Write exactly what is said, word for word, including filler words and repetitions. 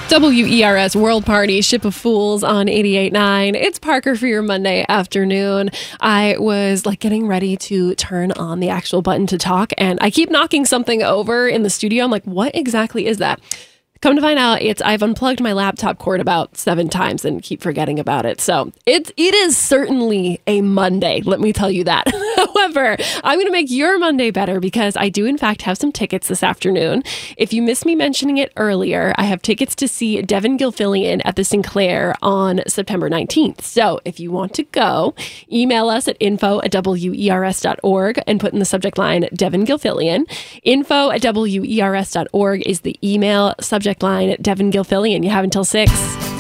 W E R S World Party, Ship of Fools on eighty-eight point nine. It's Parker for your Monday afternoon. I was like getting ready to turn on the actual button to talk, and I keep knocking something over in the studio. I'm like, what exactly is that? Come to find out, it's I've unplugged my laptop cord about seven times and keep forgetting about it. So it, it is certainly a Monday, let me tell you that. However, I'm going to make your Monday better because I do, in fact, have some tickets this afternoon. If you missed me mentioning it earlier, I have tickets to see Devin Gilfillian at the Sinclair on September nineteenth. So if you want to go, email us at info at W E R S dot org and put in the subject line Devin Gilfillian. Info at W E R S dot org is the email subject line. Devin Gilfillian. You have until six.